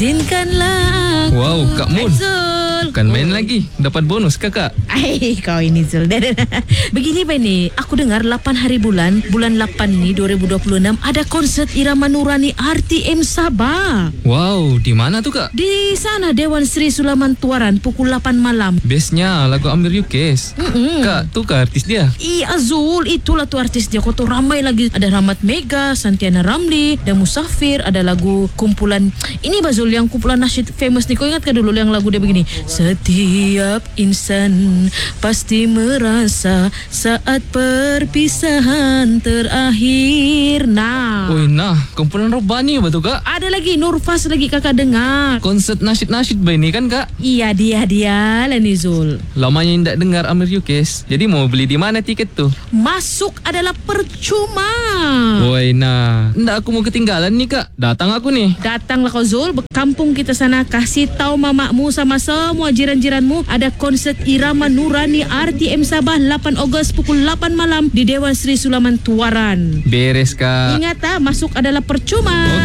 Izinkanlah aku. Wow, Kak Mun. Zul. Kan main lagi. Dapat bonus kakak. Ay, kau ini Zul. Begini Bani, aku dengar 8 hari bulan 8 ni 2026 ada konsert irama Nurani RTM Sabah. Wow, di mana tuh kak? Di sana Dewan Sri Sulaman Tuaran pukul 8 malam. Bestnya lagu Amir Yukes. Kak, tuh kak artis dia. Iya Zul, itulah tuh artis dia. Kau tuh ramai lagi. Ada Rahmat Mega, Santiana Ramli, dan Musafir. Ada lagu kumpulan. Ini Bazul yang kumpulan nasyid famous nih. Kau ingat kan dulu yang lagu dia begini? Setiap insan pasti merasa saat perpisahan terakhir. Nah. Kumpulan Robani betul kak? Ada lagi Nurfas lagi kakak dengar. Konsert nasyid-nasyid ini kan kak? Iya dia lah nih Zul. Lamanya tidak dengar Amir Yukes. Jadi mau beli di mana tiket tuh? Masuk adalah percuma. Nggak aku mau ketinggalan nih kak. Datang aku nih. Datanglah kau Zul, kampung kita sana, kasih tahu mamamu sama semua jiran-jiranmu ada konsert irama Nurani RTM Sabah 8 Ogos pukul 8 malam di Dewan Sri Sulaman Tuaran. Beres kak. Ingat masuk adalah percuma.